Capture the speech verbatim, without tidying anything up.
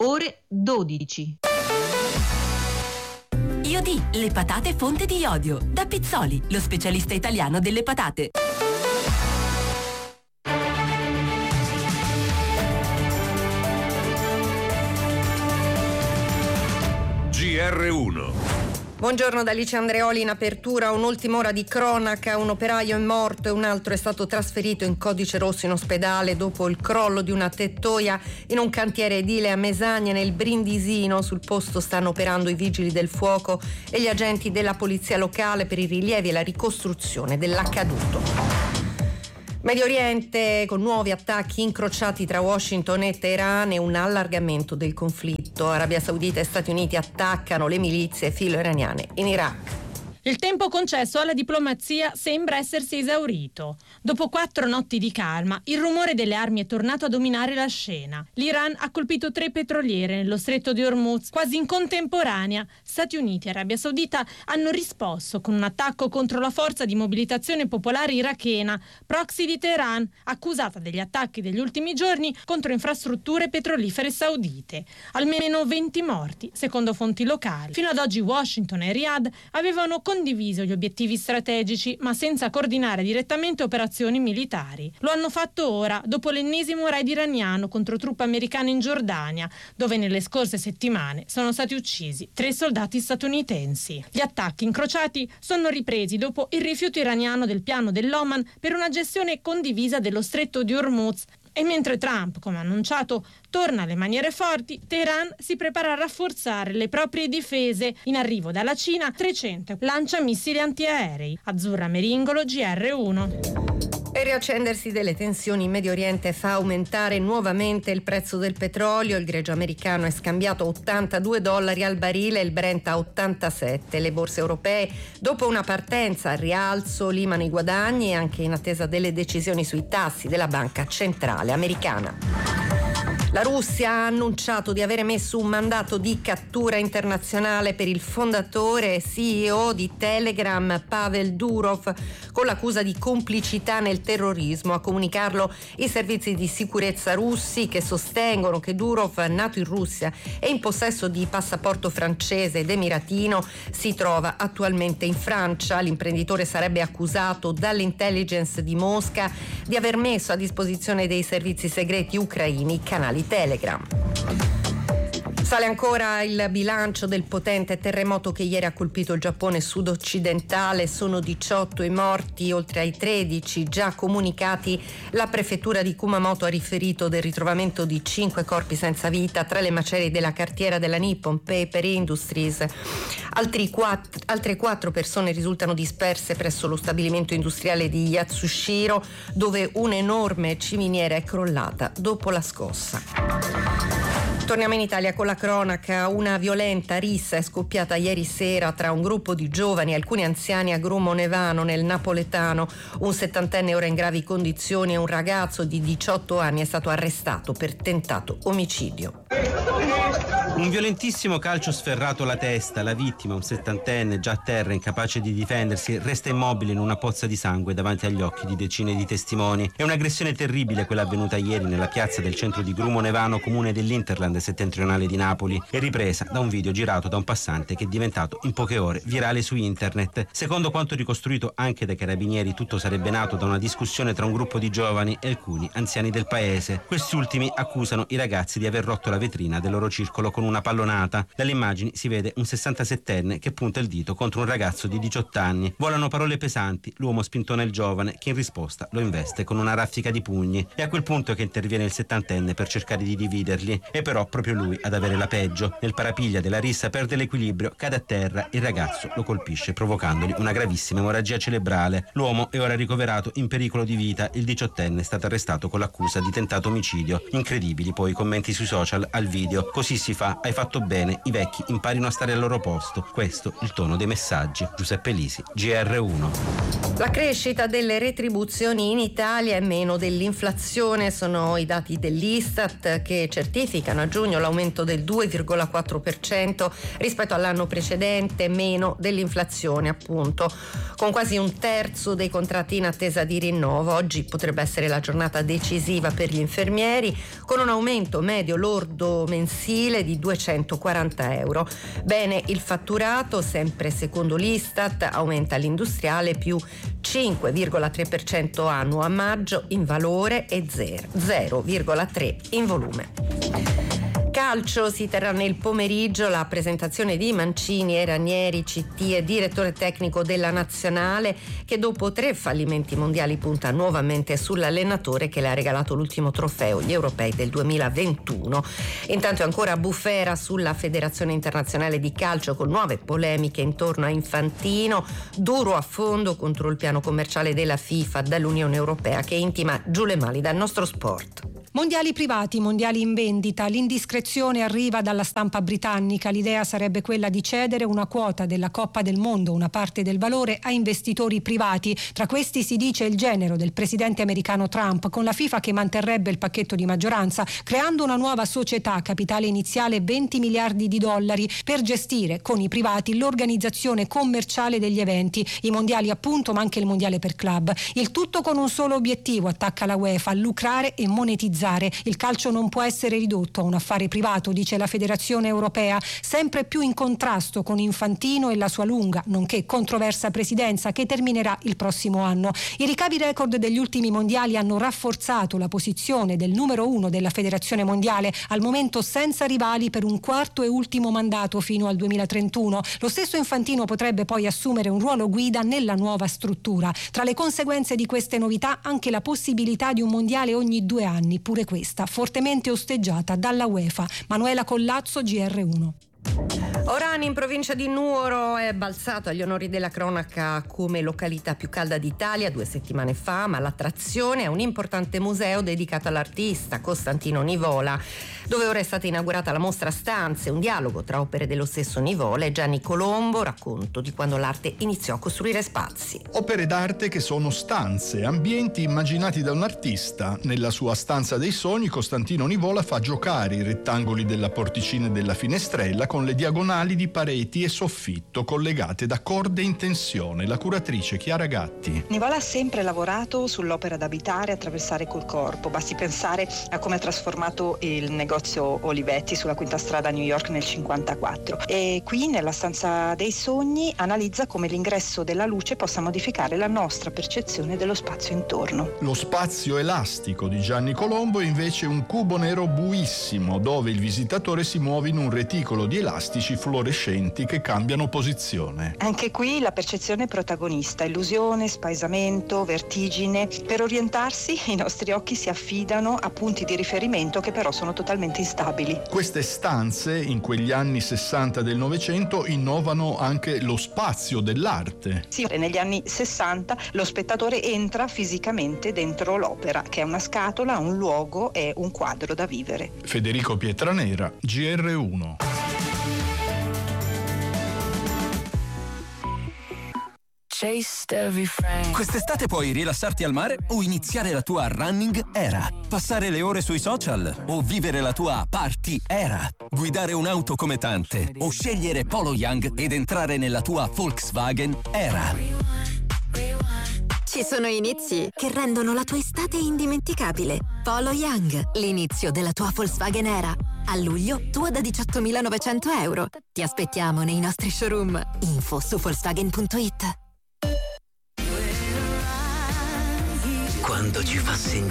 ore dodici. Iodi, le patate fonte di iodio. Da Pizzoli, lo specialista italiano delle patate. G R uno. Buongiorno da Alice Andreoli. In apertura un'ultima ora di cronaca. Un operaio è morto e un altro è stato trasferito in codice rosso in ospedale dopo il crollo di una tettoia in un cantiere edile a Mesagne nel Brindisino. Sul posto stanno operando i vigili del fuoco e gli agenti della polizia locale per i rilievi e la ricostruzione dell'accaduto. Medio Oriente con nuovi attacchi incrociati tra Washington e Teheran e un allargamento del conflitto. Arabia Saudita e Stati Uniti attaccano le milizie filo-iraniane in Iraq. Il tempo concesso alla diplomazia sembra essersi esaurito. Dopo quattro notti di calma, il rumore delle armi è tornato a dominare la scena. L'Iran ha colpito tre petroliere nello stretto di Hormuz. Quasi in contemporanea, Stati Uniti e Arabia Saudita hanno risposto con un attacco contro la forza di mobilitazione popolare irachena, proxy di Teheran, accusata degli attacchi degli ultimi giorni contro infrastrutture petrolifere saudite. Almeno venti morti, secondo fonti locali. Fino ad oggi Washington e Riyadh avevano condiviso gli obiettivi strategici, ma senza coordinare direttamente operazioni militari. Lo hanno fatto ora, dopo l'ennesimo raid iraniano contro truppe americane in Giordania, dove nelle scorse settimane sono stati uccisi tre soldati statunitensi. Gli attacchi incrociati sono ripresi dopo il rifiuto iraniano del piano dell'Oman per una gestione condivisa dello stretto di Hormuz. E mentre Trump, come annunciato, torna alle maniere forti, Teheran si prepara a rafforzare le proprie difese. In arrivo dalla Cina trecento lanciamissili antiaerei. Azzurra Meringolo, G R uno. Il riaccendersi delle tensioni in Medio Oriente fa aumentare nuovamente il prezzo del petrolio. Il greggio americano è scambiato a ottantadue dollari al barile e il Brent a ottantasette. Le borse europee, dopo una partenza al rialzo, limano i guadagni e anche in attesa delle decisioni sui tassi della Banca Centrale Americana. La Russia ha annunciato di avere messo un mandato di cattura internazionale per il fondatore e C E O di Telegram, Pavel Durov, con l'accusa di complicità nel terrorismo. A comunicarlo i servizi di sicurezza russi, che sostengono che Durov, nato in Russia e in possesso di passaporto francese ed emiratino, si trova attualmente in Francia. L'imprenditore sarebbe accusato dall'intelligence di Mosca di aver messo a disposizione dei servizi segreti ucraini i canali Telegram. Sale ancora il bilancio del potente terremoto che ieri ha colpito il Giappone sud-occidentale. Sono diciotto i morti, oltre ai tredici già comunicati. La prefettura di Kumamoto ha riferito del ritrovamento di cinque corpi senza vita tra le macerie della cartiera della Nippon Paper Industries. Altri quattro, altre quattro persone risultano disperse presso lo stabilimento industriale di Yatsushiro, dove un'enorme ciminiera è crollata dopo la scossa. Torniamo in Italia con la cronaca. Una violenta rissa è scoppiata ieri sera tra un gruppo di giovani e alcuni anziani a Grumo Nevano, nel napoletano. Un settantenne ora in gravi condizioni e un ragazzo di diciotto anni è stato arrestato per tentato omicidio. Un violentissimo calcio sferrato alla testa. La vittima, un settantenne già a terra, incapace di difendersi, resta immobile in una pozza di sangue davanti agli occhi di decine di testimoni. È un'aggressione terribile quella avvenuta ieri nella piazza del centro di Grumo Nevano, comune dell'Interland settentrionale di Napoli, e ripresa da un video girato da un passante che è diventato in poche ore virale su internet. Secondo quanto ricostruito anche dai carabinieri, tutto sarebbe nato da una discussione tra un gruppo di giovani e alcuni anziani del paese. Questi ultimi accusano i ragazzi di aver rotto la vetrina del loro circolo con una pallonata. Dalle immagini si vede un sessantasettenne che punta il dito contro un ragazzo di diciotto anni. Volano parole pesanti, l'uomo spintona il giovane, che in risposta lo investe con una raffica di pugni. È a quel punto che interviene il settantenne per cercare di dividerli. E però proprio lui ad avere la peggio. Nel parapiglia della rissa perde l'equilibrio, cade a terra, il ragazzo lo colpisce provocandogli una gravissima emorragia cerebrale. L'uomo è ora ricoverato in pericolo di vita. Il diciottenne è stato arrestato con l'accusa di tentato omicidio. Incredibili poi i commenti sui social al video. Così si fa Ah, hai fatto bene, i vecchi imparino a stare al loro posto. Questo il tono dei messaggi. Giuseppe Lisi, G R uno. La crescita delle retribuzioni in Italia è meno dell'inflazione, sono i dati dell'Istat che certificano a giugno l'aumento del due virgola quattro per cento rispetto all'anno precedente, meno dell'inflazione appunto. Con quasi un terzo dei contratti in attesa di rinnovo, oggi potrebbe essere la giornata decisiva per gli infermieri, con un aumento medio lordo mensile di duecentoquaranta euro. Bene, il fatturato, sempre secondo l'Istat, aumenta l'industriale più cinque virgola tre per cento annuo a maggio in valore e zero virgola tre per cento in volume. Calcio, si terrà nel pomeriggio la presentazione di Mancini e Ranieri, C T e direttore tecnico della nazionale, che dopo tre fallimenti mondiali punta nuovamente sull'allenatore che le ha regalato l'ultimo trofeo, gli europei del duemilaventuno. Intanto è ancora bufera sulla Federazione Internazionale di Calcio con nuove polemiche intorno a Infantino, duro a fondo contro il piano commerciale della FIFA dall'Unione Europea che intima giù le mani dal nostro sport. Mondiali privati, mondiali in vendita, l'indiscrezione arriva dalla stampa britannica, l'idea sarebbe quella di cedere una quota della Coppa del Mondo, una parte del valore, a investitori privati. Tra questi si dice il genero del presidente americano Trump, con la FIFA che manterrebbe il pacchetto di maggioranza, creando una nuova società, capitale iniziale venti miliardi di dollari, per gestire con i privati l'organizzazione commerciale degli eventi, i mondiali appunto, ma anche il mondiale per club. Il tutto con un solo obiettivo, attacca la UEFA, lucrare e monetizzare. Il calcio non può essere ridotto a un affare privato, dice la Federazione Europea, sempre più in contrasto con Infantino e la sua lunga, nonché controversa presidenza che terminerà il prossimo anno. I ricavi record degli ultimi mondiali hanno rafforzato la posizione del numero uno della Federazione Mondiale, al momento senza rivali per un quarto e ultimo mandato fino al duemilatrentuno. Lo stesso Infantino potrebbe poi assumere un ruolo guida nella nuova struttura. Tra le conseguenze di queste novità anche la possibilità di un mondiale ogni due anni, pure questa fortemente osteggiata dalla UEFA. Manuela Collazzo, G R uno. Orani, in provincia di Nuoro, è balzato agli onori della cronaca come località più calda d'Italia due settimane fa, ma l'attrazione è un importante museo dedicato all'artista Costantino Nivola, dove ora è stata inaugurata la mostra Stanze, un dialogo tra opere dello stesso Nivola e Gianni Colombo, racconto di quando l'arte iniziò a costruire spazi. Opere d'arte che sono stanze, ambienti immaginati da un artista. Nella sua stanza dei sogni Costantino Nivola fa giocare i rettangoli della porticina e della finestrella con le diagonali di pareti e soffitto collegate da corde in tensione. La curatrice Chiara Gatti. Nivola ha sempre lavorato sull'opera da abitare e attraversare col corpo. Basti pensare a come ha trasformato il negozio Olivetti sulla Quinta Strada a New York nel cinquantaquattro. E qui nella stanza dei sogni analizza come l'ingresso della luce possa modificare la nostra percezione dello spazio intorno. Lo spazio elastico di Gianni Colombo è invece un cubo nero buissimo dove il visitatore si muove in un reticolo di elastici fluorescenti che cambiano posizione. Anche qui la percezione è protagonista, illusione, spaesamento, vertigine. Per orientarsi i nostri occhi si affidano a punti di riferimento che però sono totalmente instabili. Queste stanze in quegli anni sessanta del Novecento innovano anche lo spazio dell'arte. Sì, negli anni sessanta lo spettatore entra fisicamente dentro l'opera, che è una scatola, un luogo e un quadro da vivere. Federico Pietranera, G R uno. Quest'estate puoi rilassarti al mare o iniziare la tua running era, passare le ore sui social o vivere la tua party era, guidare un'auto come tante o scegliere Polo Young ed entrare nella tua Volkswagen era. Ci sono inizi che rendono la tua estate indimenticabile. Polo Young, l'inizio della tua Volkswagen era. A luglio, tua da diciottomilanovecento euro. Ti aspettiamo nei nostri showroom. Info su Volkswagen punto it. Quando ci fa sentire